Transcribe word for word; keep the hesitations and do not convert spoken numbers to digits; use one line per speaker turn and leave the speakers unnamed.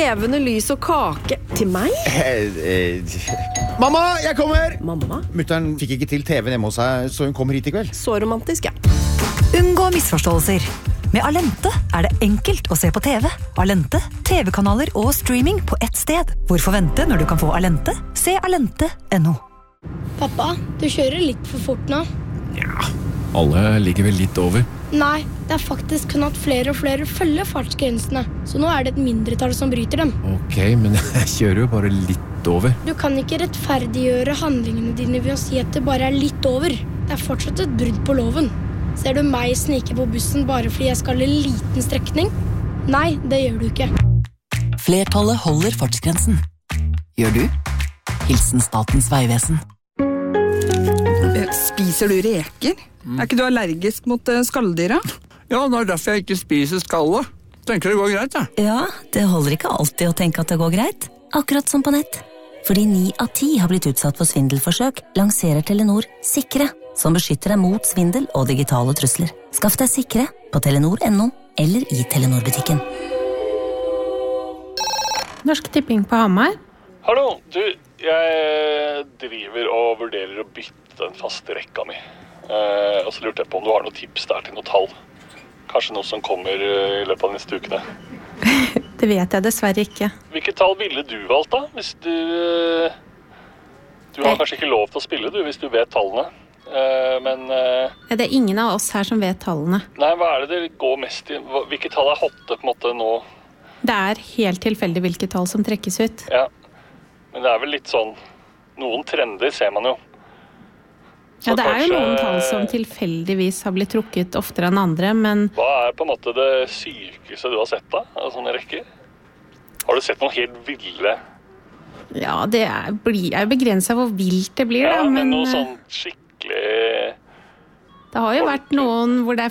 levende lys og kake. Til meg?
Eh, eh. Mamma, jeg kommer!
Mamma?
Mutteren fikk ikke til T V-en hjemme hos seg, så hun kommer hit i kveld.
Så romantisk, ja.
Unngå misforståelser. Med Alente er det enkelt å se på T V. Alente, T V-kanaler og streaming på ett sted. Hvorfor vente når du kan få Alente? Se alente punktum no.
Pappa, du kjører litt for fort nå.
Ja, alle ligger vel litt over.
Nei, det er faktisk kun at flere og flere følger fartsgrensene. Så nå er det et mindretall som bryter dem.
Ok, men jeg kjører jo bare litt over.
Du kan ikke rettferdiggjøre handlingene dine ved å si at det bare er litt over. Det er fortsatt et brudd på loven. Ser du meg snike på bussen bare fordi jeg skal en liten strekning? Nei, det gjør du ikke.
Flertallet holder fartsgrensen. Gjør du? Hilsen Statens vegvesen.
Spiser du reker? Er ikke du allergisk mot skalldyra?
Ja, det er derfor jeg ikke spiser skallet. Tenker det går greit, da.
Ja, det holder ikke alltid å tenke at det går greit. Akkurat som på nett. Fordi ni av ti har blitt utsatt for svindelforsøk, lanserer Telenor Sikre, som beskytter deg mot svindel og digitale trusler. Skaff deg Sikre på telenor punktum no eller i Telenor-butikken.
Norsk Tipping på Hamar.
Hallo, du, jeg driver og vurderer å bytte den faste rekka mi. Eh, og så lurte jeg på om du har noen tips der til noe tall. Kanskje noe som kommer i løpet av neste ukene.
Det vet jeg dessverre ikke.
Hvilke tall ville du valgt da? Hvis du... Du har kanskje ikke lov til å spille, du, hvis du vet tallene. Eh, men... Eh,
det er ingen av oss her som vet tallene.
Nei, hva er det det går mest i? Hvilke tall er hotte på en måte nå?
Det er helt tilfeldig hvilke tall som trekkes ut.
Ja, men det er vel litt sånn... Noen trender ser man jo.
Så ja, det kanskje... er jo noen tall som tilfeldigvis har blitt trukket oftere enn andre, men...
Hva er på en måte det sykeste du har sett da, av sånne rekker? Har du sett noen helt ville?
Ja, det er, blir, er begrenset hvor vilt det blir,
ja,
da, men...
men noe sånn skikkelig...
Det har jo vært noen hvor det er